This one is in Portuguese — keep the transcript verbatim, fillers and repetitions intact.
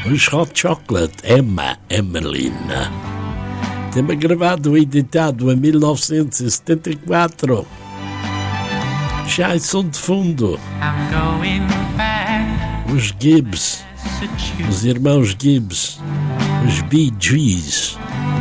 Os Hot Chocolate, Emma, Emmeline. Tema gravado e editado em mil novecentos e setenta e quatro. Já em som de fundo, os Gibbs, os irmãos Gibbs, os Bee Gees.